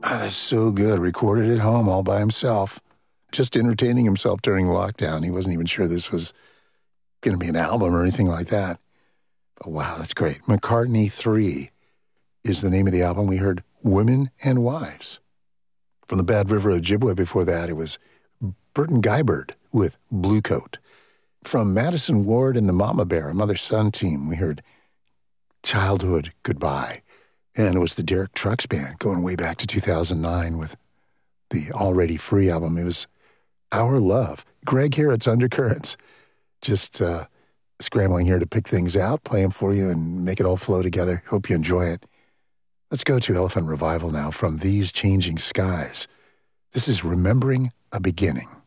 Ah, that's so good. Recorded at home all by himself, just entertaining himself during lockdown. He wasn't even sure this was going to be an album or anything like that. But wow, that's great. McCartney 3 is the name of the album. We heard Women and Wives. From the Bad River Ojibwe before that, it was Burton Guybird with Blue Coat. From Madison Ward and the Mama Bear, a mother-son team, we heard Childhood Goodbye. And it was the Derek Trucks Band going way back to 2009 with the Already Free album. It was Our Love. Greg here, it's Undercurrents. Just scrambling here to pick things out, play them for you, and make it all flow together. Hope you enjoy it. Let's go to Elephant Revival now from These Changing Skies. This is Remembering a Beginning.